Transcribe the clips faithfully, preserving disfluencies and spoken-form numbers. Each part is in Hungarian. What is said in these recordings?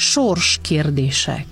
sors kérdések.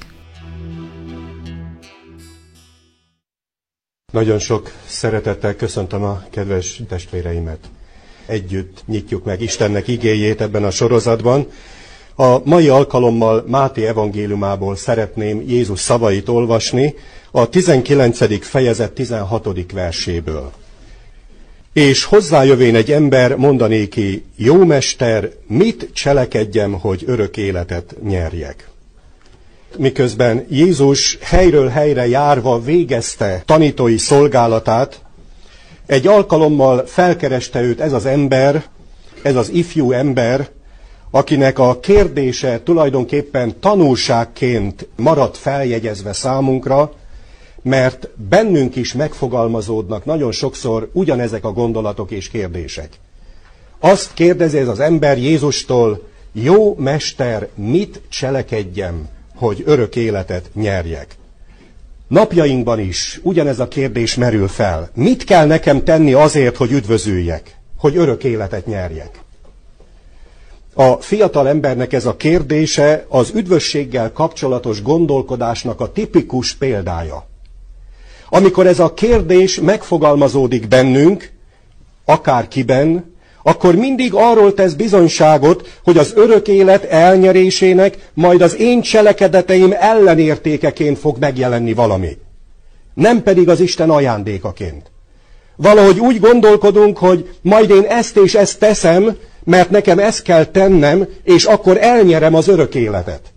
Nagyon sok szeretettel köszöntöm a kedves testvéreimet. Együtt nyitjuk meg Istennek igéjét ebben a sorozatban. A mai alkalommal Máté evangéliumából szeretném Jézus szavait olvasni, a tizenkilencedik fejezet tizenhatodik verséből. És hozzájövén egy ember mondanéki: jó mester, mit cselekedjem, hogy örök életet nyerjek? Miközben Jézus helyről helyre járva végezte tanítói szolgálatát, egy alkalommal felkereste őt ez az ember, ez az ifjú ember, akinek a kérdése tulajdonképpen tanulságként maradt feljegyezve számunkra, mert bennünk is megfogalmazódnak nagyon sokszor ugyanezek a gondolatok és kérdések. Azt kérdezi ez az ember Jézustól: jó mester, mit cselekedjem, hogy örök életet nyerjek? Napjainkban is ugyanez a kérdés merül fel. Mit kell nekem tenni azért, hogy üdvözüljek, hogy örök életet nyerjek? A fiatal embernek ez a kérdése az üdvösséggel kapcsolatos gondolkodásnak a tipikus példája. Amikor ez a kérdés megfogalmazódik bennünk, akárkiben, akkor mindig arról tesz bizonyságot, hogy az örök élet elnyerésének majd az én cselekedeteim ellenértékeként fog megjelenni valami. Nem pedig az Isten ajándékaként. Valahogy úgy gondolkodunk, hogy majd én ezt és ezt teszem, mert nekem ezt kell tennem, és akkor elnyerem az örök életet.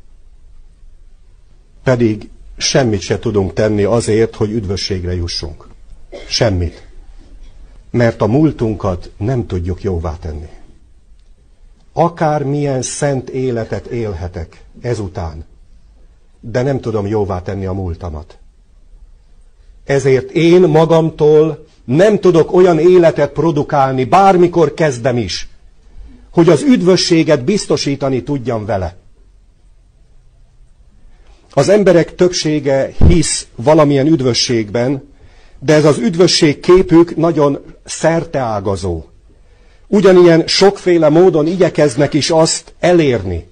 Pedig semmit se tudunk tenni azért, hogy üdvösségre jussunk. Semmit. Mert a múltunkat nem tudjuk jóvá tenni. Akármilyen szent életet élhetek ezután, de nem tudom jóvá tenni a múltamat. Ezért én magamtól nem tudok olyan életet produkálni, bármikor kezdem is, hogy az üdvösséget biztosítani tudjam vele. Az emberek többsége hisz valamilyen üdvösségben, de ez az üdvösség képük nagyon szerteágazó. Ugyanilyen sokféle módon igyekeznek is azt elérni.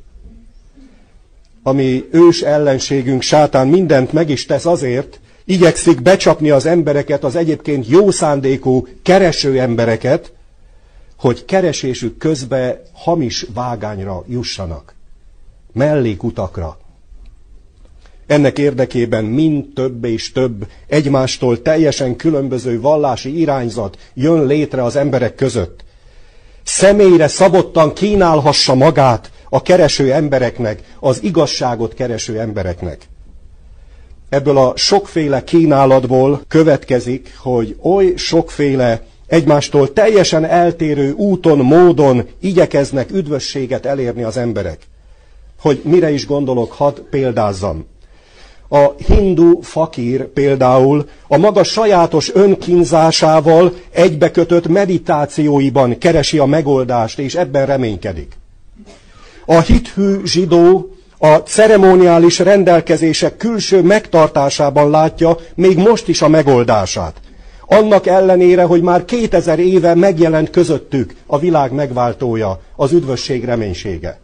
Ami ős ellenségünk sátán mindent meg is tesz azért, igyekszik becsapni az embereket, az egyébként jó szándékú kereső embereket, hogy keresésük közben hamis vágányra jussanak, mellékutakra. Ennek érdekében mind több és több egymástól teljesen különböző vallási irányzat jön létre az emberek között. Személyre szabottan kínálhassa magát a kereső embereknek, az igazságot kereső embereknek. Ebből a sokféle kínálatból következik, hogy oly sokféle egymástól teljesen eltérő úton, módon igyekeznek üdvösséget elérni az emberek. Hogy mire is gondolok, hadd példázzam. A hindu fakír például a maga sajátos önkínzásával egybekötött meditációiban keresi a megoldást, és ebben reménykedik. A hithű zsidó a ceremoniális rendelkezések külső megtartásában látja még most is a megoldását. Annak ellenére, hogy már kétezer éve megjelent közöttük a világ megváltója, az üdvösség reménysége.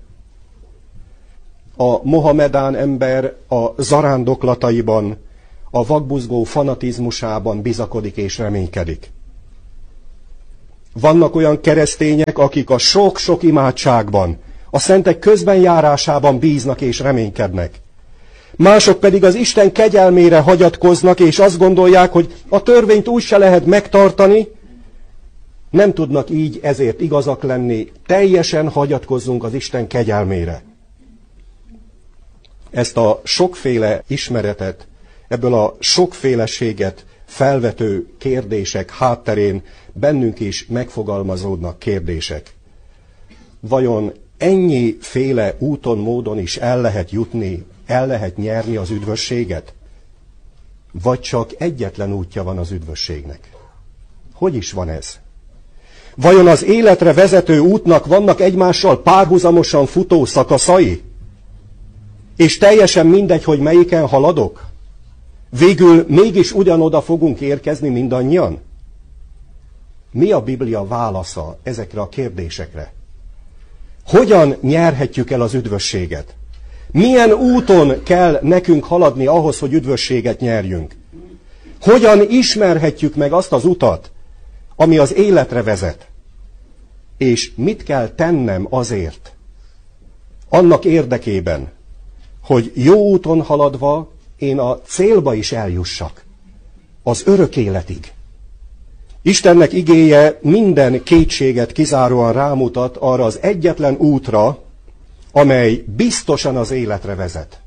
A mohamedán ember a zarándoklataiban, a vakbuzgó fanatizmusában bizakodik és reménykedik. Vannak olyan keresztények, akik a sok-sok imádságban, a szentek közbenjárásában bíznak és reménykednek. Mások pedig az Isten kegyelmére hagyatkoznak, és azt gondolják, hogy a törvényt úgy se lehet megtartani, nem tudnak így ezért igazak lenni, teljesen hagyatkozzunk az Isten kegyelmére. Ezt a sokféle ismeretet, ebből a sokféleséget felvető kérdések hátterén bennünk is megfogalmazódnak kérdések. Vajon ennyiféle úton, módon is el lehet jutni, el lehet nyerni az üdvösséget? Vagy csak egyetlen útja van az üdvösségnek? Hogy is van ez? Vajon az életre vezető útnak vannak egymással párhuzamosan futó szakaszai? És teljesen mindegy, hogy melyiken haladok? Végül mégis ugyanoda fogunk érkezni mindannyian? Mi a Biblia válasza ezekre a kérdésekre? Hogyan nyerhetjük el az üdvösséget? Milyen úton kell nekünk haladni ahhoz, hogy üdvösséget nyerjünk? Hogyan ismerhetjük meg azt az utat, ami az életre vezet? És mit kell tennem azért, annak érdekében, hogy jó úton haladva én a célba is eljussak, az örök életig. Istennek igéje minden kétséget kizáróan rámutat arra az egyetlen útra, amely biztosan az életre vezet.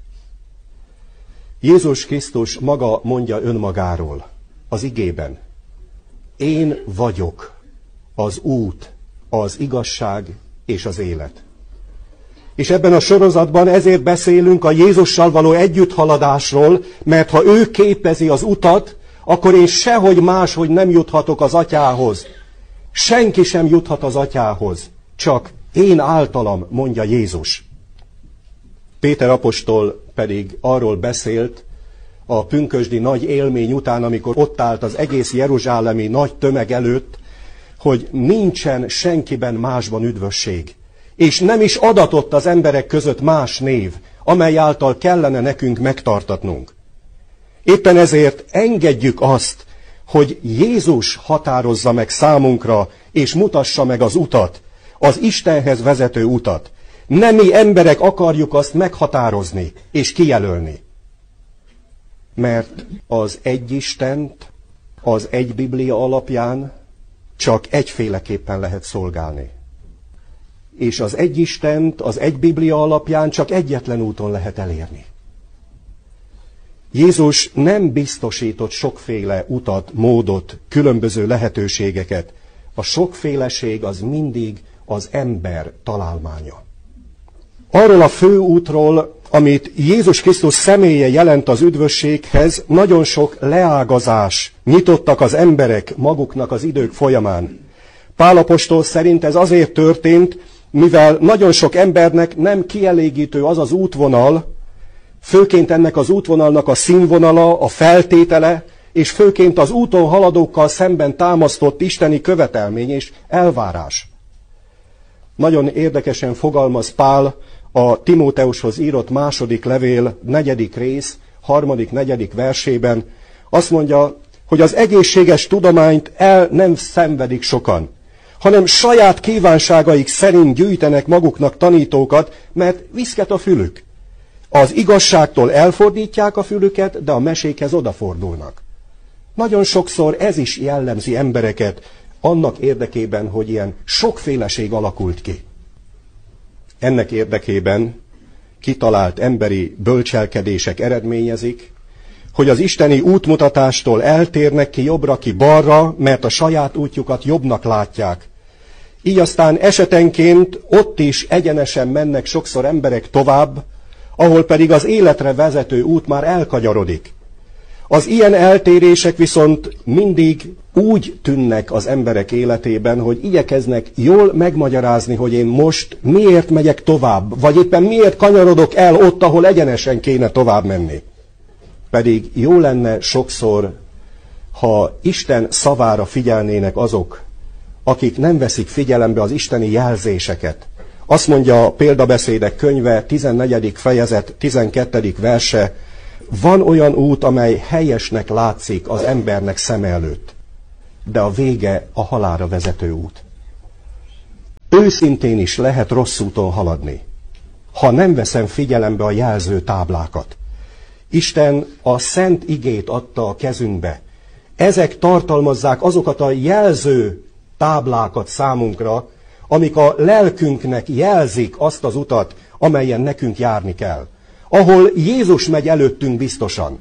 Jézus Krisztus maga mondja önmagáról az igében: én vagyok az út, az igazság és az élet. És ebben a sorozatban ezért beszélünk a Jézussal való együtthaladásról, mert ha ő képezi az utat, akkor én sehogy máshogy nem juthatok az Atyához. Senki sem juthat az Atyához, csak én általam, mondja Jézus. Péter apostol pedig arról beszélt a pünkösdi nagy élmény után, amikor ott állt az egész jeruzsálemi nagy tömeg előtt, hogy nincsen senkiben másban üdvösség, és nem is adatott az emberek között más név, amely által kellene nekünk megtartatnunk. Éppen ezért engedjük azt, hogy Jézus határozza meg számunkra, és mutassa meg az utat, az Istenhez vezető utat. Nem mi emberek akarjuk azt meghatározni és kijelölni. Mert az egy Istent, az egy Biblia alapján csak egyféleképpen lehet szolgálni. És az egy Istent, az egy Biblia alapján csak egyetlen úton lehet elérni. Jézus nem biztosított sokféle utat, módot, különböző lehetőségeket. A sokféleség az mindig az ember találmánya. Arról a fő útról, amit Jézus Krisztus személye jelent az üdvösséghez, nagyon sok leágazás nyitottak az emberek maguknak az idők folyamán. Pál apostol szerint ez azért történt, mivel nagyon sok embernek nem kielégítő az az útvonal, főként ennek az útvonalnak a színvonala, a feltétele, és főként az úton haladókkal szemben támasztott isteni követelmény és elvárás. Nagyon érdekesen fogalmaz Pál a Timóteushoz írott második levél negyedik rész, harmadik, negyedik versében. Azt mondja, hogy az egészséges tudományt el nem szenvedik sokan, hanem saját kívánságaik szerint gyűjtenek maguknak tanítókat, mert viszket a fülük. Az igazságtól elfordítják a fülüket, de a mesékhez odafordulnak. Nagyon sokszor ez is jellemzi embereket annak érdekében, hogy ilyen sokféleség alakult ki. Ennek érdekében kitalált emberi bölcselkedések eredményezik, hogy az isteni útmutatástól eltérnek ki jobbra, ki balra, mert a saját útjukat jobbnak látják. Így aztán esetenként ott is egyenesen mennek sokszor emberek tovább, ahol pedig az életre vezető út már elkanyarodik. Az ilyen eltérések viszont mindig úgy tűnnek az emberek életében, hogy igyekeznek jól megmagyarázni, hogy én most miért megyek tovább, vagy éppen miért kanyarodok el ott, ahol egyenesen kéne tovább menni. Pedig jó lenne sokszor, ha Isten szavára figyelnének azok, akik nem veszik figyelembe az isteni jelzéseket. Azt mondja a Példabeszédek könyve, tizennegyedik fejezet, tizenkettedik verse, van olyan út, amely helyesnek látszik az embernek szeme előtt, de a vége a halálra vezető út. Őszintén is lehet rossz úton haladni, ha nem veszem figyelembe a jelző táblákat. Isten a szent igét adta a kezünkbe. Ezek tartalmazzák azokat a jelző táblákat számunkra, amik a lelkünknek jelzik azt az utat, amelyen nekünk járni kell. Ahol Jézus megy előttünk biztosan.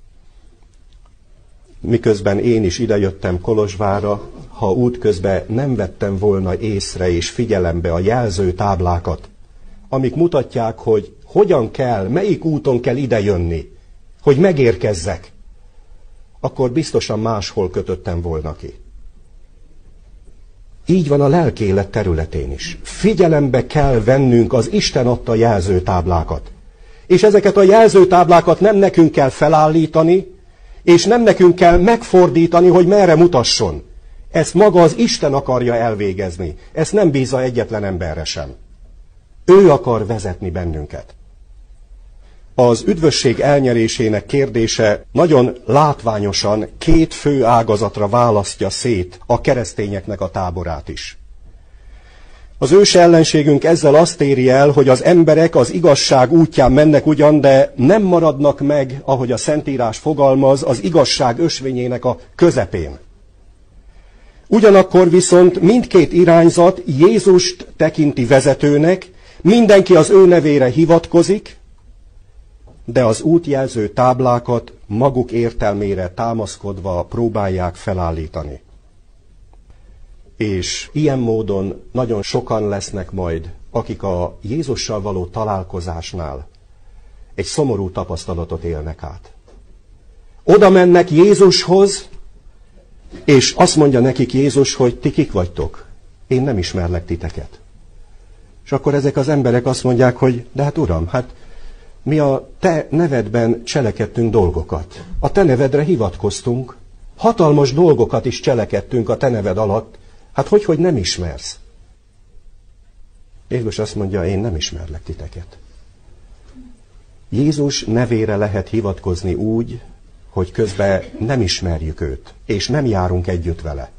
Miközben én is idejöttem Kolozsvárra, ha útközben nem vettem volna észre és figyelembe a jelző táblákat, amik mutatják, hogy hogyan kell, melyik úton kell idejönni, hogy megérkezzek, akkor biztosan máshol kötöttem volna ki. Így van a lelkélet területén is. Figyelembe kell vennünk az Isten adta jelzőtáblákat. És ezeket a jelzőtáblákat nem nekünk kell felállítani, és nem nekünk kell megfordítani, hogy merre mutasson. Ezt maga az Isten akarja elvégezni. Ezt nem bízza egyetlen emberre sem. Ő akar vezetni bennünket. Az üdvösség elnyerésének kérdése nagyon látványosan két fő ágazatra választja szét a keresztényeknek a táborát is. Az ős ellenségünk ezzel azt éri el, hogy az emberek az igazság útján mennek ugyan, de nem maradnak meg, ahogy a Szentírás fogalmaz, az igazság ösvényének a közepén. Ugyanakkor viszont mindkét irányzat Jézust tekinti vezetőnek, mindenki az ő nevére hivatkozik, de az útjelző táblákat maguk értelmére támaszkodva próbálják felállítani. És ilyen módon nagyon sokan lesznek majd, akik a Jézussal való találkozásnál egy szomorú tapasztalatot élnek át. Oda mennek Jézushoz, és azt mondja nekik Jézus, hogy ti kik vagytok? Én nem ismerlek titeket. És akkor ezek az emberek azt mondják, hogy de hát Uram, hát mi a te nevedben cselekedtünk dolgokat. A te nevedre hivatkoztunk, hatalmas dolgokat is cselekedtünk a te neved alatt, hát hogy, hogy nem ismersz? Jézus azt mondja, én nem ismerlek titeket. Jézus nevére lehet hivatkozni úgy, hogy közben nem ismerjük őt, és nem járunk együtt vele.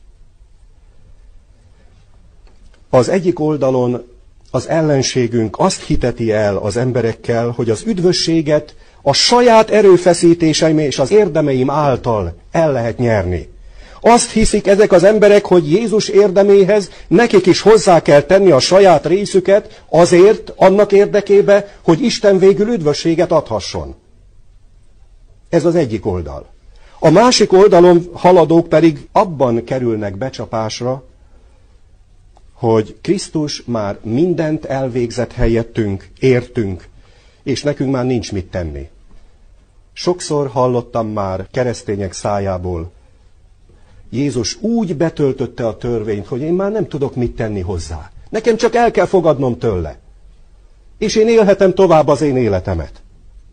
Az egyik oldalon az ellenségünk azt hiteti el az emberekkel, hogy az üdvösséget a saját erőfeszítéseim és az érdemeim által el lehet nyerni. Azt hiszik ezek az emberek, hogy Jézus érdeméhez nekik is hozzá kell tenni a saját részüket azért, annak érdekébe, hogy Isten végül üdvösséget adhasson. Ez az egyik oldal. A másik oldalon haladók pedig abban kerülnek becsapásra, hogy Krisztus már mindent elvégzett helyettünk, értünk, és nekünk már nincs mit tenni. Sokszor hallottam már keresztények szájából, Jézus úgy betöltötte a törvényt, hogy én már nem tudok mit tenni hozzá. Nekem csak el kell fogadnom tőle. És én élhetem tovább az én életemet.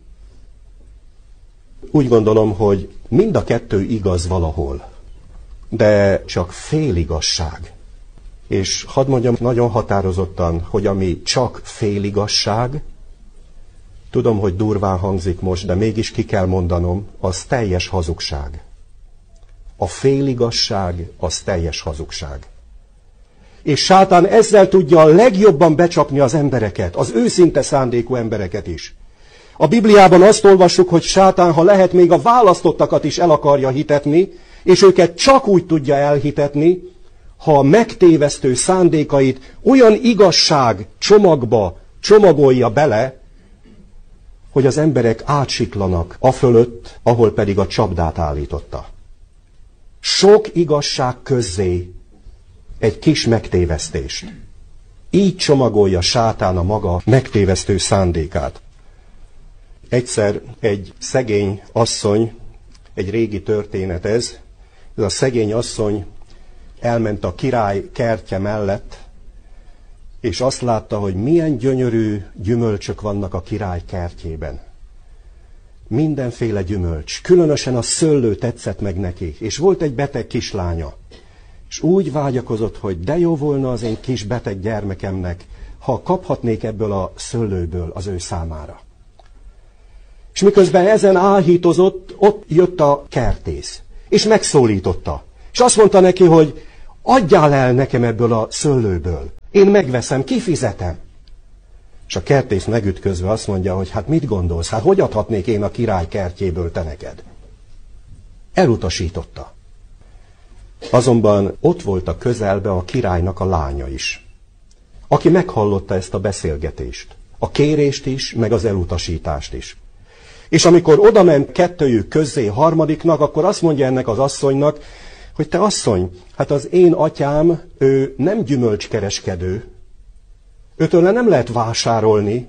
Úgy gondolom, hogy mind a kettő igaz valahol, de csak féligazság. És hadd mondjam nagyon határozottan, hogy ami csak féligazság, tudom, hogy durván hangzik most, de mégis ki kell mondanom, az teljes hazugság. A féligazság az teljes hazugság. És sátán ezzel tudja a legjobban becsapni az embereket, az őszinte szándékú embereket is. A Bibliában azt olvassuk, hogy sátán, ha lehet, még a választottakat is el akarja hitetni, és őket csak úgy tudja elhitetni, ha a megtévesztő szándékait olyan igazság csomagba csomagolja bele, hogy az emberek átsiklanak afölött, ahol pedig a csapdát állította. Sok igazság közzé egy kis megtévesztést. Így csomagolja sátán a maga megtévesztő szándékát. Egyszer egy szegény asszony, egy régi történet ez, ez a szegény asszony elment a király kertje mellett, és azt látta, hogy milyen gyönyörű gyümölcsök vannak a király kertjében. Mindenféle gyümölcs, különösen a szőlő tetszett meg neki, és volt egy beteg kislánya. És úgy vágyakozott, hogy de jó volna az én kis beteg gyermekemnek, ha kaphatnék ebből a szőlőből az ő számára. És miközben ezen áhítozott, ott jött a kertész, és megszólította. És azt mondta neki, hogy adjál el nekem ebből a szőlőből. Én megveszem, kifizetem. És a kertész megütközve azt mondja, hogy hát mit gondolsz, hát hogy adhatnék én a király kertjéből te neked? Elutasította. Azonban ott volt a közelbe a királynak a lánya is, aki meghallotta ezt a beszélgetést, a kérést is, meg az elutasítást is. És amikor odament kettőjük közzé harmadiknak, akkor azt mondja ennek az asszonynak, hogy te asszony, hát az én atyám, ő nem gyümölcskereskedő, őtőle nem lehet vásárolni,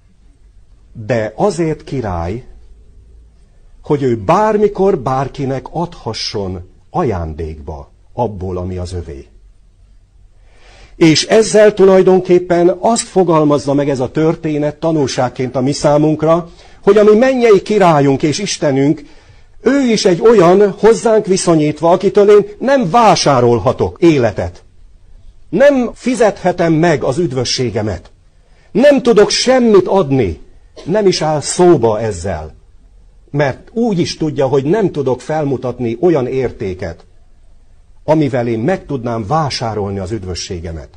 de azért király, hogy ő bármikor bárkinek adhasson ajándékba abból, ami az övé. És ezzel tulajdonképpen azt fogalmazza meg ez a történet tanulságként a mi számunkra, hogy a mi mennyei királyunk és Istenünk, ő is egy olyan hozzánk viszonyítva, akitől én nem vásárolhatok életet. Nem fizethetem meg az üdvösségemet. Nem tudok semmit adni nem is áll szóba ezzel. Mert úgy is tudja, hogy nem tudok felmutatni olyan értéket, amivel én meg tudnám vásárolni az üdvösségemet.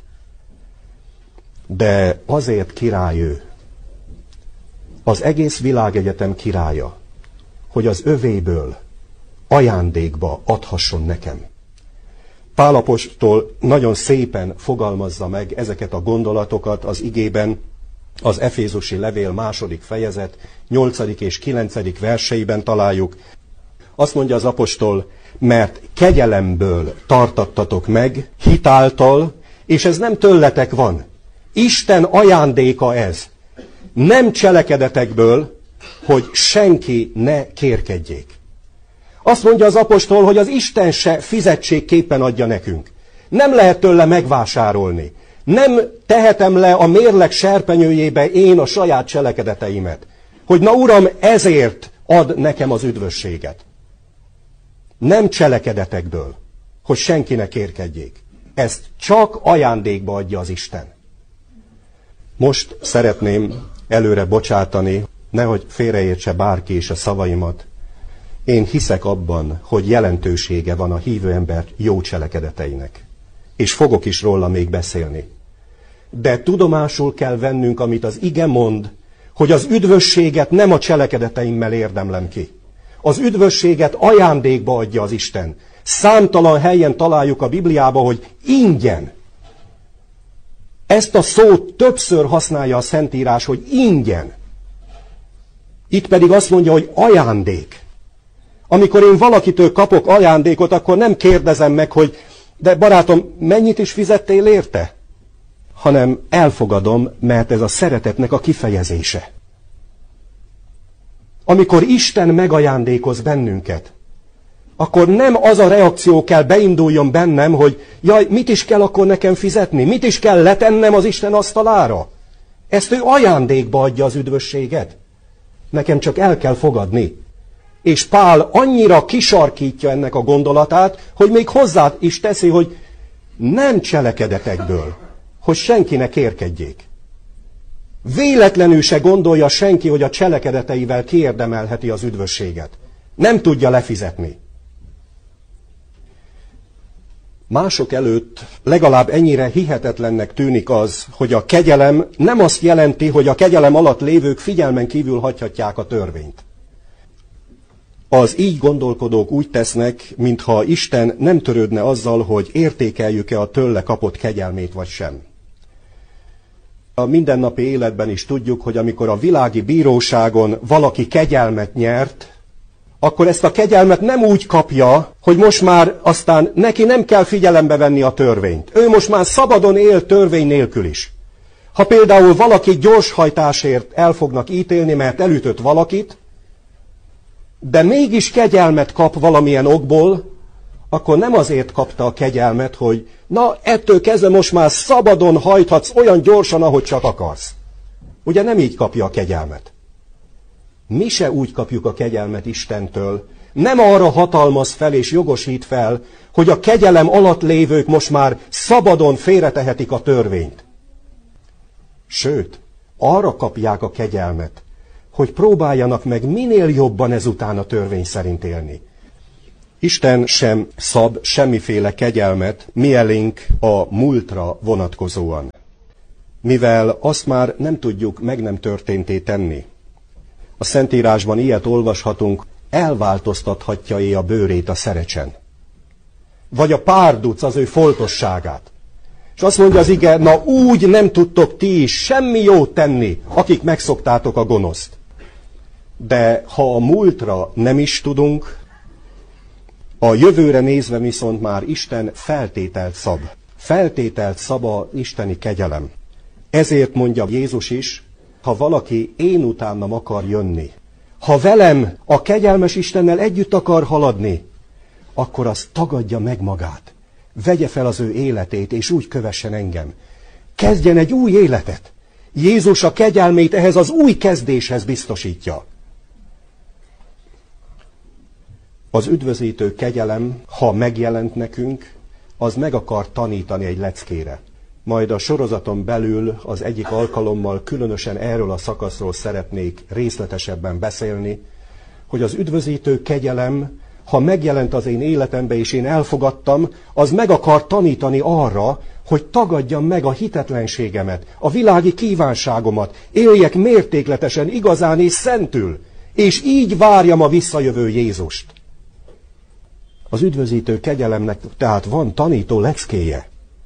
De azért király ő, az egész világegyetem királya, hogy az övéből ajándékba adhasson nekem. Pál apostol nagyon szépen fogalmazza meg ezeket a gondolatokat az igében, az Efézusi levél második fejezet, nyolcadik és kilencedik verseiben találjuk. Azt mondja az apostol, mert kegyelemből tartattatok meg, hitáltal, és ez nem tőletek van. Isten ajándéka ez. Nem cselekedetekből, hogy senki ne kérkedjék. Azt mondja az apostol, hogy az Isten se fizetségképpen adja nekünk. Nem lehet tőle megvásárolni. Nem tehetem le a mérleg serpenyőjébe én a saját cselekedeteimet. Hogy na Uram, ezért ad nekem az üdvösséget. Nem cselekedetekből, hogy senki ne kérkedjék. Ezt csak ajándékba adja az Isten. Most szeretném előre bocsátani, nehogy félreértse bárki is a szavaimat. Én hiszek abban, hogy jelentősége van a hívő ember jó cselekedeteinek. És fogok is róla még beszélni. De tudomásul kell vennünk, amit az ige mond, hogy az üdvösséget nem a cselekedeteimmel érdemlem ki. Az üdvösséget ajándékba adja az Isten. Számtalan helyen találjuk a Bibliában, hogy ingyen. Ezt a szót többször használja a Szentírás, hogy ingyen. Itt pedig azt mondja, hogy ajándék. Amikor én valakitől kapok ajándékot, akkor nem kérdezem meg, hogy de barátom, mennyit is fizettél érte? Hanem elfogadom, mert ez a szeretetnek a kifejezése. Amikor Isten megajándékoz bennünket, akkor nem az a reakció kell beinduljon bennem, hogy jaj, mit is kell akkor nekem fizetni? Mit is kell letennem az Isten asztalára? Ezt ő ajándékba adja az üdvösséget. Nekem csak el kell fogadni. És Pál annyira kisarkítja ennek a gondolatát, hogy még hozzá is teszi, hogy nem cselekedetekből, hogy senki ne kérkedjék. Véletlenül se gondolja senki, hogy a cselekedeteivel kiérdemelheti az üdvösséget. Nem tudja lefizetni. Mások előtt legalább ennyire hihetetlennek tűnik az, hogy a kegyelem nem azt jelenti, hogy a kegyelem alatt lévők figyelmen kívül hagyhatják a törvényt. Az így gondolkodók úgy tesznek, mintha Isten nem törődne azzal, hogy értékeljük-e a tőle kapott kegyelmét vagy sem. A mindennapi életben is tudjuk, hogy amikor a világi bíróságon valaki kegyelmet nyert, akkor ezt a kegyelmet nem úgy kapja, hogy most már aztán neki nem kell figyelembe venni a törvényt. Ő most már szabadon él törvény nélkül is. Ha például valaki gyorshajtásért el fognak ítélni, mert elütött valakit, de mégis kegyelmet kap valamilyen okból, akkor nem azért kapta a kegyelmet, hogy na, ettől kezdve most már szabadon hajthatsz olyan gyorsan, ahogy csak akarsz. Ugye nem így kapja a kegyelmet. Mi se úgy kapjuk a kegyelmet Istentől. Nem arra hatalmaz fel és jogosít fel, hogy a kegyelem alatt lévők most már szabadon félretehetik a törvényt. Sőt, arra kapják a kegyelmet, hogy próbáljanak meg minél jobban ezután a törvény szerint élni. Isten sem szab semmiféle kegyelmet mielénk a múltra vonatkozóan, mivel azt már nem tudjuk meg nem történté tenni. A Szentírásban ilyet olvashatunk, elváltoztathatja-é a bőrét a szerecsen. Vagy a párduc az ő foltosságát. És azt mondja az ige, na úgy nem tudtok ti is semmi jót tenni, akik megszoktátok a gonoszt. De ha a múltra nem is tudunk, a jövőre nézve viszont már Isten feltételt szab. Feltételt szab a isteni kegyelem. Ezért mondja Jézus is, ha valaki én utánam akar jönni, ha velem a kegyelmes Istennel együtt akar haladni, akkor az tagadja meg magát. Vegye fel az ő életét, és úgy kövessen engem. Kezdjen egy új életet. Jézus a kegyelmét ehhez az új kezdéshez biztosítja. Az üdvözítő kegyelem, ha megjelent nekünk, az meg akar tanítani egy leckére. majd a sorozaton belül az egyik alkalommal különösen erről a szakaszról szeretnék részletesebben beszélni, hogy az üdvözítő kegyelem, ha megjelent az én életembe és én elfogadtam, az meg akar tanítani arra, hogy tagadjam meg a hitetlenségemet, a világi kívánságomat, éljek mértékletesen, igazán és szentül, és így várjam a visszajövő Jézust. Az üdvözítő kegyelemnek tehát van tanító leckéje.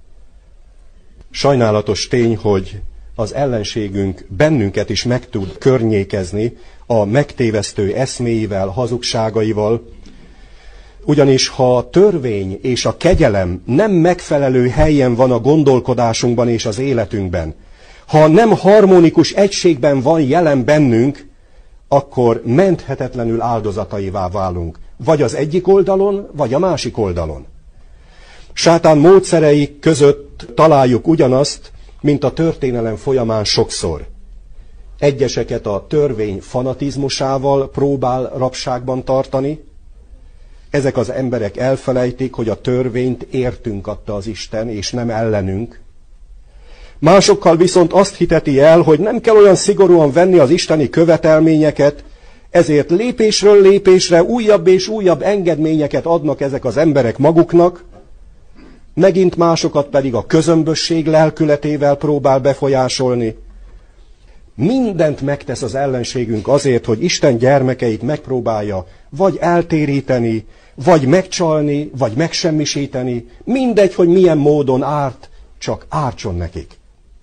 Sajnálatos tény, hogy az ellenségünk bennünket is meg tud környékezni a megtévesztő eszméivel, hazugságaival, ugyanis ha a törvény és a kegyelem nem megfelelő helyen van a gondolkodásunkban és az életünkben, ha nem harmonikus egységben van jelen bennünk, akkor menthetetlenül áldozataivá válunk. Vagy az egyik oldalon, vagy a másik oldalon. Sátán módszerei között találjuk ugyanazt, mint a történelem folyamán sokszor. Egyeseket a törvény fanatizmusával próbál rabságban tartani. Ezek az emberek elfelejtik, hogy a törvényt értünk adta az Isten, és nem ellenünk. Másokkal viszont azt hiteti el, hogy nem kell olyan szigorúan venni az isteni követelményeket, ezért lépésről lépésre újabb és újabb engedményeket adnak ezek az emberek maguknak, megint másokat pedig a közömbösség lelkületével próbál befolyásolni. Mindent megtesz az ellenségünk azért, hogy Isten gyermekeit megpróbálja vagy eltéríteni, vagy megcsalni, vagy megsemmisíteni, mindegy, hogy milyen módon árt, csak ártson nekik.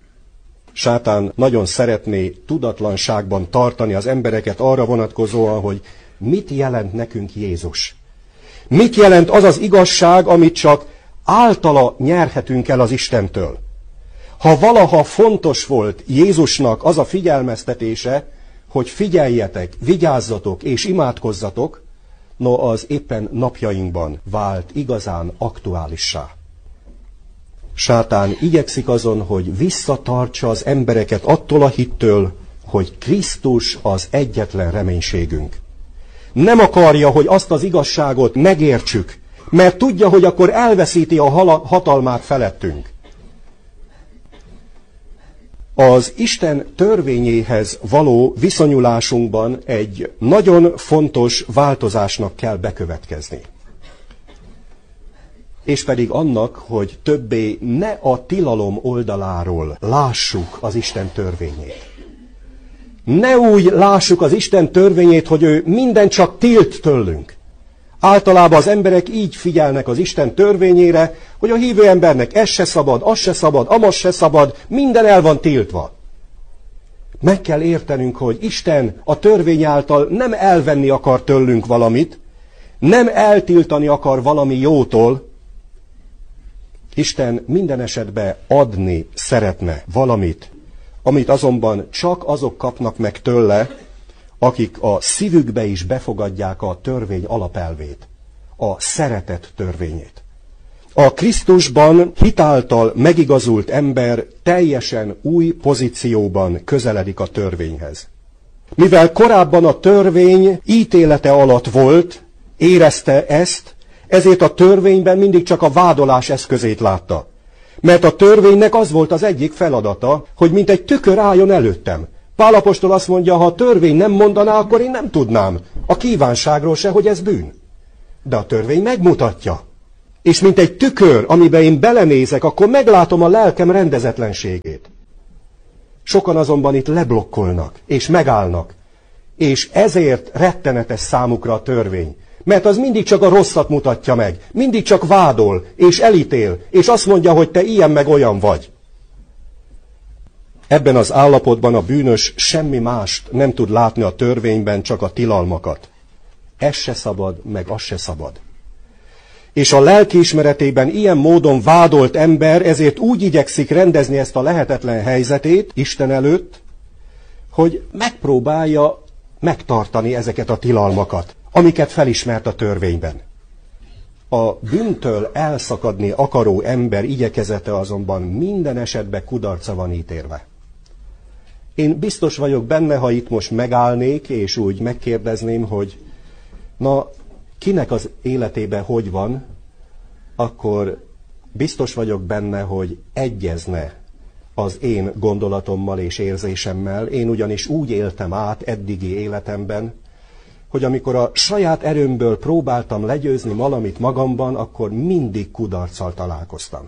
Sátán nagyon szeretné tudatlanságban tartani az embereket arra vonatkozóan, hogy mit jelent nekünk Jézus. Mit jelent az az igazság, amit csak általa nyerhetünk el az Istentől. Ha valaha fontos volt Jézusnak az a figyelmeztetése, hogy figyeljetek, vigyázzatok és imádkozzatok, no az éppen napjainkban vált igazán aktuálissá. Sátán igyekszik azon, hogy visszatartsa az embereket attól a hittől, hogy Krisztus az egyetlen reménységünk. Nem akarja, hogy azt az igazságot megértsük, mert tudja, hogy akkor elveszíti a hatalmát felettünk. Az Isten törvényéhez való viszonyulásunkban egy nagyon fontos változásnak kell bekövetkezni. És pedig annak, hogy többé ne a tilalom oldaláról lássuk az Isten törvényét. Ne úgy lássuk az Isten törvényét, hogy ő minden csak tilt tőlünk. Általában az emberek így figyelnek az Isten törvényére, hogy a hívő embernek ez se szabad, az se szabad, amaz se szabad, minden el van tiltva. Meg kell értenünk, hogy Isten a törvény által nem elvenni akar tőlünk valamit, nem eltiltani akar valami jótól. Isten minden esetben adni szeretne valamit, amit azonban csak azok kapnak meg tőle, akik a szívükbe is befogadják a törvény alapelvét, a szeretet törvényét. A Krisztusban hitáltal megigazult ember teljesen új pozícióban közeledik a törvényhez. Mivel korábban a törvény ítélete alatt volt, érezte ezt, ezért a törvényben mindig csak a vádolás eszközét látta. Mert a törvénynek az volt az egyik feladata, hogy mint egy tükör álljon előttem. Pál apostol azt mondja, ha a törvény nem mondaná, akkor én nem tudnám a kívánságról se, hogy ez bűn. De a törvény megmutatja. És mint egy tükör, amiben én belenézek, akkor meglátom a lelkem rendezetlenségét. Sokan azonban itt leblokkolnak, és megállnak. És ezért rettenetes számukra a törvény. Mert az mindig csak a rosszat mutatja meg, mindig csak vádol, és elítél, és azt mondja, hogy te ilyen meg olyan vagy. Ebben az állapotban a bűnös semmi mást nem tud látni a törvényben, csak a tilalmakat. Ez se szabad, meg az se szabad. És a lelkiismeretében ilyen módon vádolt ember ezért úgy igyekszik rendezni ezt a lehetetlen helyzetét Isten előtt, hogy megpróbálja megtartani ezeket a tilalmakat, amiket felismert a törvényben. A bűntől elszakadni akaró ember igyekezete azonban minden esetben kudarca van ítélve. Én biztos vagyok benne, ha itt most megállnék, és úgy megkérdezném, hogy na, kinek az életében hogy van, akkor biztos vagyok benne, hogy egyezne az én gondolatommal és érzésemmel. Én ugyanis úgy éltem át eddigi életemben, hogy amikor a saját erőmből próbáltam legyőzni valamit magamban, akkor mindig kudarccal találkoztam.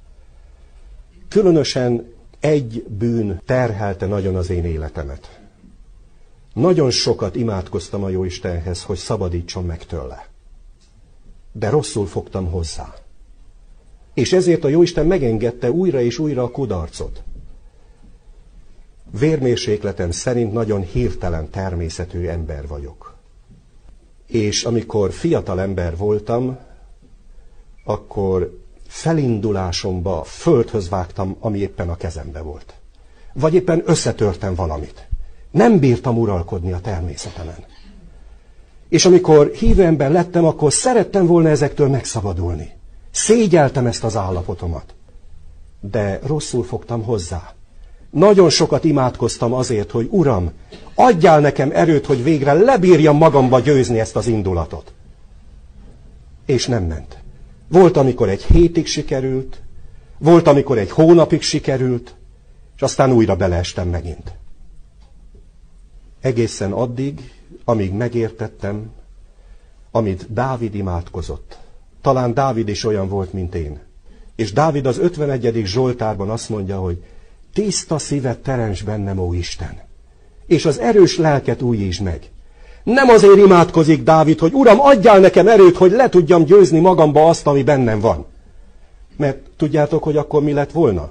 Különösen egy bűn terhelte nagyon az én életemet. Nagyon sokat imádkoztam a Jóistenhez, hogy szabadítson meg tőle. De rosszul fogtam hozzá. És ezért a Jóisten megengedte újra és újra a kudarcot. Vérmérsékletem szerint nagyon hirtelen természetű ember vagyok. És amikor fiatal ember voltam, akkor felindulásomba földhöz vágtam, ami éppen a kezembe volt. Vagy éppen összetörtem valamit. Nem bírtam uralkodni a természetemen. És amikor hívő ember lettem, akkor szerettem volna ezektől megszabadulni. Szégyeltem ezt az állapotomat. De rosszul fogtam hozzá. Nagyon sokat imádkoztam azért, hogy Uram, adjál nekem erőt, hogy végre lebírjam magamba győzni ezt az indulatot. És nem ment. Volt, amikor egy hétig sikerült, volt, amikor egy hónapig sikerült, és aztán újra beleestem megint. Egészen addig, amíg megértettem, amit Dávid imádkozott. Talán Dávid is olyan volt, mint én. És Dávid az ötvenegyedik Zsoltárban azt mondja, hogy tiszta szívet teremts bennem, ó Isten, és az erős lelket újítsd meg. Nem azért imádkozik Dávid, hogy Uram, adjál nekem erőt, hogy le tudjam győzni magamba azt, ami bennem van. Mert tudjátok, hogy akkor mi lett volna?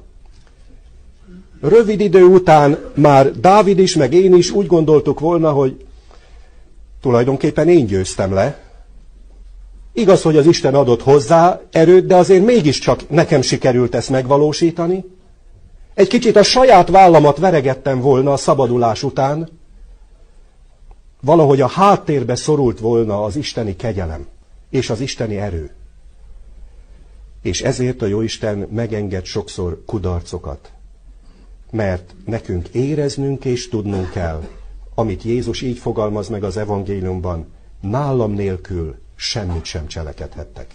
Rövid idő után már Dávid is, meg én is úgy gondoltuk volna, hogy tulajdonképpen én győztem le. Igaz, hogy az Isten adott hozzá erőt, de azért mégiscsak nekem sikerült ezt megvalósítani. Egy kicsit a saját vállamat veregettem volna a szabadulás után. Valahogy a háttérbe szorult volna az isteni kegyelem és az isteni erő. És ezért a Jóisten megenged sokszor kudarcokat. Mert nekünk éreznünk és tudnunk kell, amit Jézus így fogalmaz meg az evangéliumban, nálam nélkül semmit sem cselekedhettek.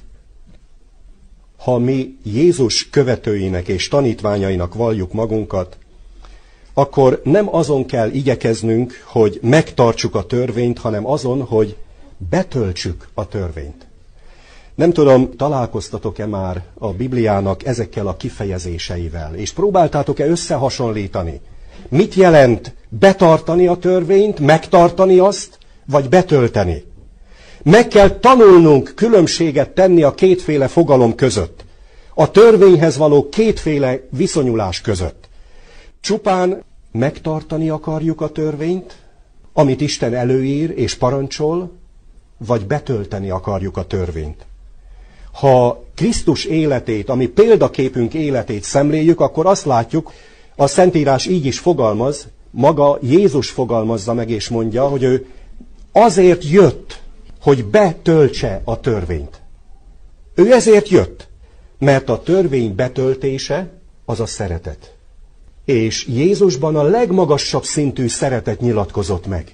Ha mi Jézus követőinek és tanítványainak valljuk magunkat, akkor nem azon kell igyekeznünk, hogy megtartsuk a törvényt, hanem azon, hogy betöltsük a törvényt. Nem tudom, találkoztatok-e már a Bibliának ezekkel a kifejezéseivel, és próbáltátok-e összehasonlítani? Mit jelent betartani a törvényt, megtartani azt, vagy betölteni? Meg kell tanulnunk különbséget tenni a kétféle fogalom között. A törvényhez való kétféle viszonyulás között. Csupán megtartani akarjuk a törvényt, amit Isten előír és parancsol, vagy betölteni akarjuk a törvényt. Ha Krisztus életét, ami példaképünk életét szemléljük, akkor azt látjuk, a Szentírás így is fogalmaz, maga Jézus fogalmazza meg és mondja, hogy ő azért jött, hogy betöltse a törvényt. Ő ezért jött, mert a törvény betöltése az a szeretet. És Jézusban a legmagasabb szintű szeretet nyilatkozott meg.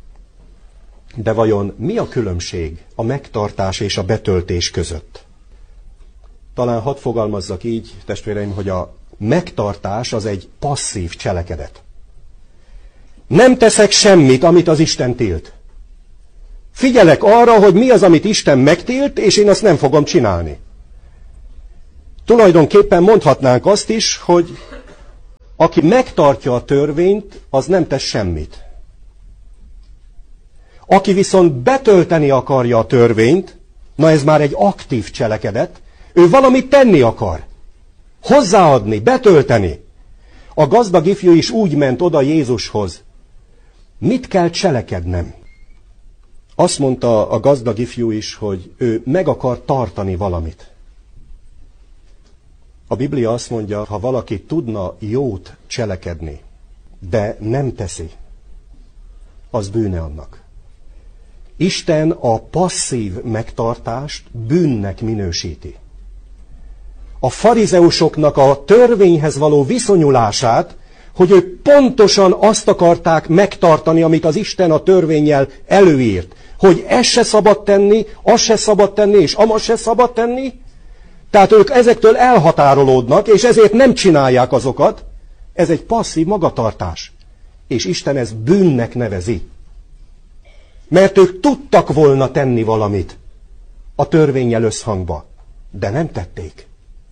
De vajon mi a különbség a megtartás és a betöltés között? Talán hadd fogalmazzak így, testvéreim, hogy a megtartás az egy passzív cselekedet. Nem teszek semmit, amit az Isten tilt. Figyelek arra, hogy mi az, amit Isten megtilt, és én azt nem fogom csinálni. Tulajdonképpen mondhatnánk azt is, hogy aki megtartja a törvényt, az nem tesz semmit. Aki viszont betölteni akarja a törvényt, na ez már egy aktív cselekedet, ő valamit tenni akar. Hozzáadni, betölteni. A gazdag ifjú is úgy ment oda Jézushoz. Mit kell cselekednem? Azt mondta a gazdag ifjú is, hogy ő meg akar tartani valamit. A Biblia azt mondja, ha valaki tudna jót cselekedni, de nem teszi, az bűne annak. Isten a passzív megtartást bűnnek minősíti. A farizeusoknak a törvényhez való viszonyulását, hogy ők pontosan azt akarták megtartani, amit az Isten a törvénnyel előírt. Hogy ezt se szabad tenni, azt se szabad tenni, és amaz se szabad tenni. Tehát ők ezektől elhatárolódnak, és ezért nem csinálják azokat. Ez egy passzív magatartás. És Isten ezt bűnnek nevezi. Mert ők tudtak volna tenni valamit a törvénnyel összhangba, de nem tették.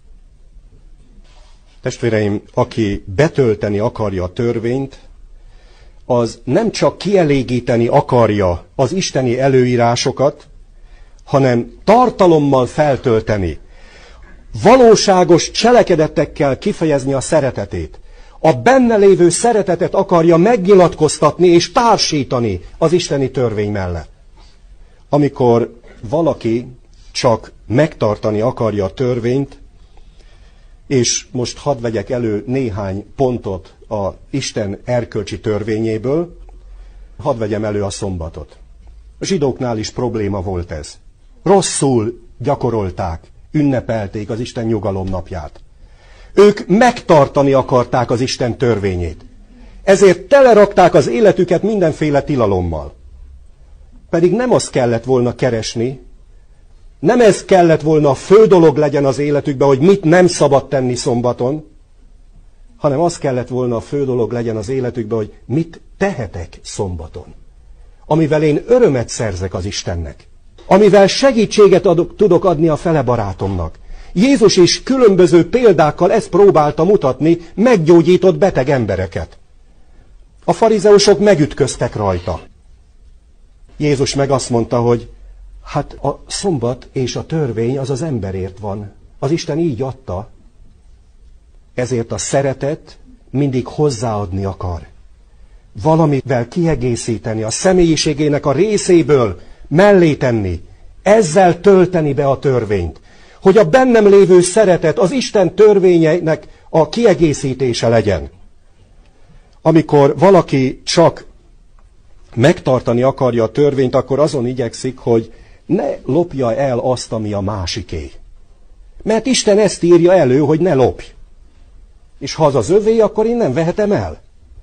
Testvéreim, aki betölteni akarja a törvényt, az nem csak kielégíteni akarja az isteni előírásokat, hanem tartalommal feltölteni, valóságos cselekedetekkel kifejezni a szeretetét. A benne lévő szeretetet akarja megnyilatkoztatni és társítani az isteni törvény mellett. Amikor valaki csak megtartani akarja a törvényt, és most hadd vegyek elő néhány pontot a Isten erkölcsi törvényéből, hadd vegyem elő a szombatot. A zsidóknál is probléma volt ez. Rosszul gyakorolták, ünnepelték az Isten nyugalom napját. Ők megtartani akarták az Isten törvényét. Ezért telerakták az életüket mindenféle tilalommal. Pedig nem azt kellett volna keresni, nem ez kellett volna a fő dolog legyen az életükben, hogy mit nem szabad tenni szombaton, hanem az kellett volna a fő dolog legyen az életükben, hogy mit tehetek szombaton. Amivel én örömet szerzek az Istennek. Amivel segítséget adok, tudok adni a fele barátomnak. Jézus is különböző példákkal ezt próbálta mutatni, meggyógyított beteg embereket. A farizeusok megütköztek rajta. Jézus meg azt mondta, hogy hát a szombat és a törvény az az emberért van. Az Isten így adta. Ezért a szeretet mindig hozzáadni akar. Valamivel kiegészíteni, a személyiségének a részéből mellé tenni. Ezzel tölteni be a törvényt. Hogy a bennem lévő szeretet az Isten törvényeinek a kiegészítése legyen. Amikor valaki csak megtartani akarja a törvényt, akkor azon igyekszik, hogy ne lopja el azt, ami a másiké. Mert Isten ezt írja elő, hogy ne lopj. És ha az az övé, akkor én nem vehetem el.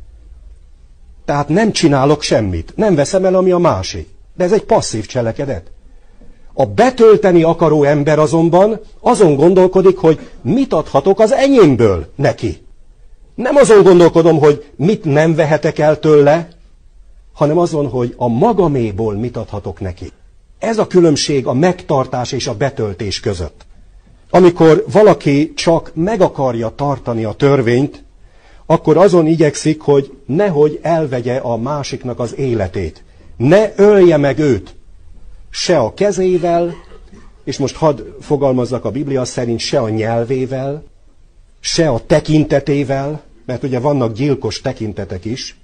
Tehát nem csinálok semmit. Nem veszem el, ami a másik. De ez egy passzív cselekedet. A betölteni akaró ember azonban azon gondolkodik, hogy mit adhatok az enyémből neki. Nem azon gondolkodom, hogy mit nem vehetek el tőle, hanem azon, hogy a magaméból mit adhatok neki. Ez a különbség a megtartás és a betöltés között. Amikor valaki csak meg akarja tartani a törvényt, akkor azon igyekszik, hogy nehogy elvegye a másiknak az életét. Ne ölje meg őt. Se a kezével, és most hadd fogalmazzak a Biblia szerint, se a nyelvével, se a tekintetével, mert ugye vannak gyilkos tekintetek is.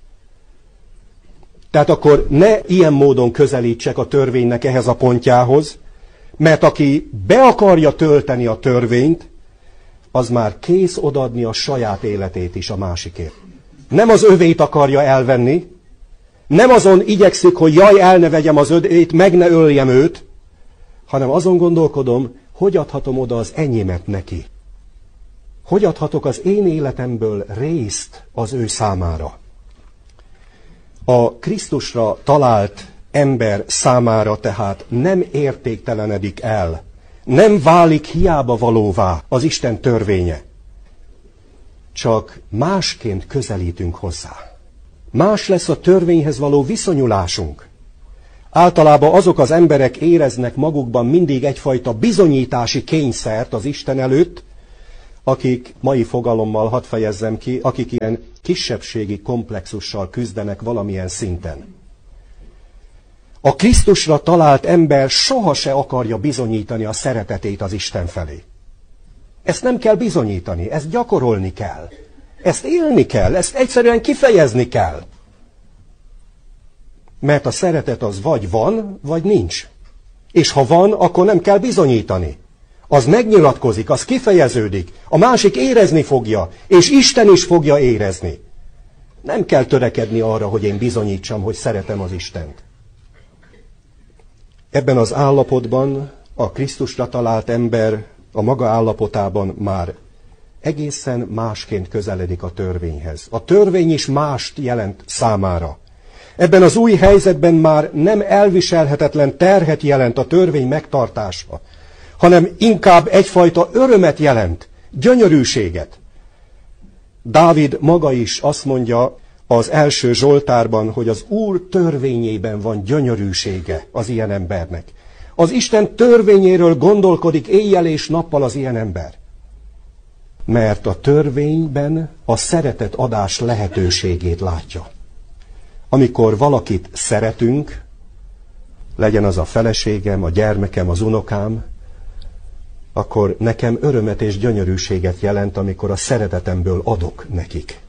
Tehát akkor ne ilyen módon közelítsek a törvénynek ehhez a pontjához, mert aki be akarja tölteni a törvényt, az már kész odaadni a saját életét is a másikért. Nem az övét akarja elvenni, nem azon igyekszik, hogy jaj, el ne vegyem az övét, meg ne öljem őt, hanem azon gondolkodom, hogy adhatom oda az enyémet neki. Hogy adhatok az én életemből részt az ő számára. A Krisztusra talált ember számára tehát nem értéktelenedik el, nem válik hiába valóvá az Isten törvénye. Csak másként közelítünk hozzá. Más lesz a törvényhez való viszonyulásunk. Általában azok az emberek éreznek magukban mindig egyfajta bizonyítási kényszert az Isten előtt, akik, mai fogalommal hadd fejezzem ki, akik ilyen kisebbségi komplexussal küzdenek valamilyen szinten. A Krisztusra talált ember soha se akarja bizonyítani a szeretetét az Isten felé. Ezt nem kell bizonyítani, ezt gyakorolni kell. Ezt élni kell, ezt egyszerűen kifejezni kell. Mert a szeretet az vagy van, vagy nincs. És ha van, akkor nem kell bizonyítani. Az megnyilatkozik, az kifejeződik, a másik érezni fogja, és Isten is fogja érezni. Nem kell törekedni arra, hogy én bizonyítsam, hogy szeretem az Istent. Ebben az állapotban a Krisztusra talált ember a maga állapotában már egészen másként közeledik a törvényhez. A törvény is mást jelent számára. Ebben az új helyzetben már nem elviselhetetlen terhet jelent a törvény megtartása, hanem inkább egyfajta örömet jelent, gyönyörűséget. Dávid maga is azt mondja az első Zsoltárban, hogy az Úr törvényében van gyönyörűsége az ilyen embernek. Az Isten törvényéről gondolkodik éjjel és nappal az ilyen ember. Mert a törvényben a szeretet adás lehetőségét látja. Amikor valakit szeretünk, legyen az a feleségem, a gyermekem, az unokám, akkor nekem örömet és gyönyörűséget jelent, amikor a szeretetemből adok nekik.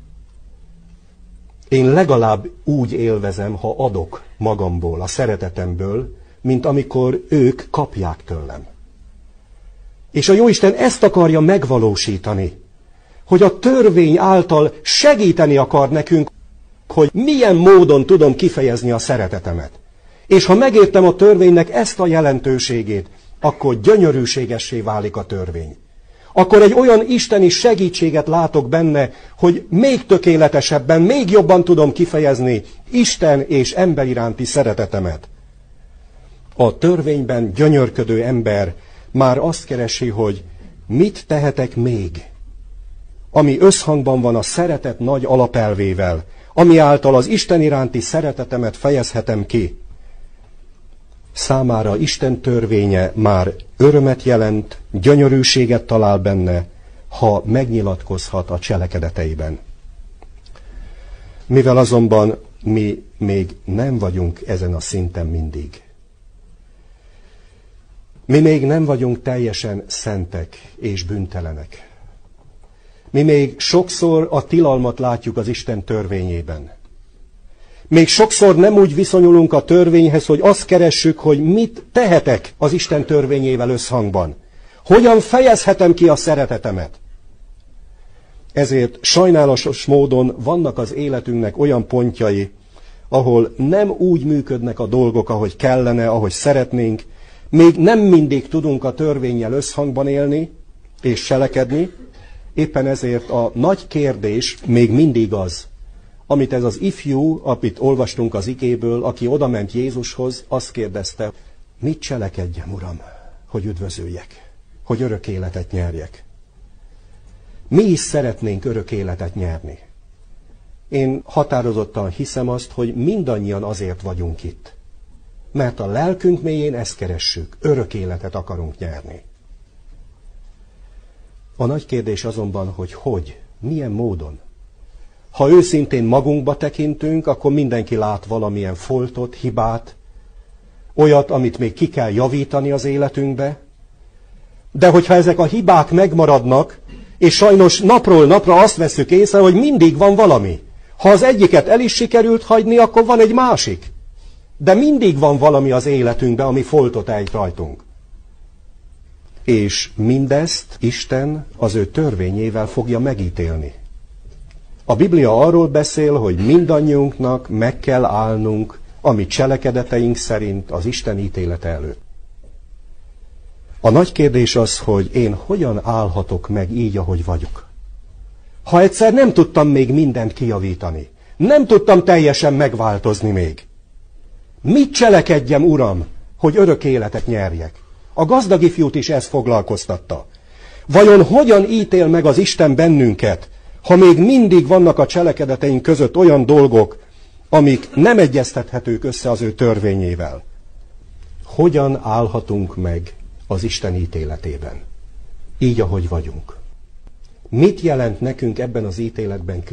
Én legalább úgy élvezem, ha adok magamból, a szeretetemből, mint amikor ők kapják tőlem. És a Jóisten ezt akarja megvalósítani, hogy a törvény által segíteni akar nekünk, hogy milyen módon tudom kifejezni a szeretetemet. És ha megértem a törvénynek ezt a jelentőségét, akkor gyönyörűségessé válik a törvény. Akkor egy olyan isteni segítséget látok benne, hogy még tökéletesebben, még jobban tudom kifejezni Isten és ember iránti szeretetemet. A törvényben gyönyörködő ember már azt keresi, hogy mit tehetek még, ami összhangban van a szeretet nagy alapelvével, ami által az Isten iránti szeretetemet fejezhetem ki. Számára Isten törvénye már örömet jelent, gyönyörűséget talál benne, ha megnyilatkozhat a cselekedeteiben. Mivel azonban mi még nem vagyunk ezen a szinten mindig. Mi még nem vagyunk teljesen szentek és bűntelenek. Mi még sokszor a tilalmat látjuk az Isten törvényében. Még sokszor nem úgy viszonyulunk a törvényhez, hogy azt keressük, hogy mit tehetek az Isten törvényével összhangban. Hogyan fejezhetem ki a szeretetemet? Ezért sajnálatos módon vannak az életünknek olyan pontjai, ahol nem úgy működnek a dolgok, ahogy kellene, ahogy szeretnénk, még nem mindig tudunk a törvénnyel összhangban élni és cselekedni, éppen ezért a nagy kérdés még mindig az, amit ez az ifjú, amit olvastunk az igéből, aki odament Jézushoz, azt kérdezte, mit cselekedjem, Uram, hogy üdvözöljek, hogy örök életet nyerjek. Mi is szeretnénk örök életet nyerni. Én határozottan hiszem azt, hogy mindannyian azért vagyunk itt. Mert a lelkünk mélyén ezt keressük, örök életet akarunk nyerni. A nagy kérdés azonban, hogy hogy, milyen módon. Ha őszintén magunkba tekintünk, akkor mindenki lát valamilyen foltot, hibát, olyat, amit még ki kell javítani az életünkbe. De hogyha ezek a hibák megmaradnak, és sajnos napról napra azt veszük észre, hogy mindig van valami. Ha az egyiket el is sikerült hagyni, akkor van egy másik. De mindig van valami az életünkben, ami foltot ejt rajtunk. És mindezt Isten az ő törvényével fogja megítélni. A Biblia arról beszél, hogy mindannyiunknak meg kell állnunk a mi cselekedeteink szerint az Isten ítélete előtt. A nagy kérdés az, hogy én hogyan állhatok meg így, ahogy vagyok. Ha egyszer nem tudtam még mindent kijavítani, nem tudtam teljesen megváltozni még. Mit cselekedjem, Uram, hogy örök életet nyerjek? A gazdag ifjút is ez foglalkoztatta. Vajon hogyan ítél meg az Isten bennünket, ha még mindig vannak a cselekedeteink között olyan dolgok, amik nem egyeztethetők össze az ő törvényével? Hogyan állhatunk meg az Isten ítéletében? Így, ahogy vagyunk. Mit jelent nekünk ebben az ítéletben